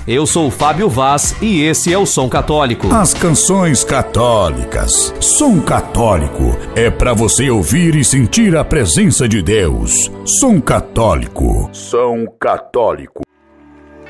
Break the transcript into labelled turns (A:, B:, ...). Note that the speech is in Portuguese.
A: Eu sou o Fábio Vaz e esse é o Som Católico.
B: As canções católicas. Som Católico é para você ouvir e sentir a presença de Deus. Som Católico. Som Católico.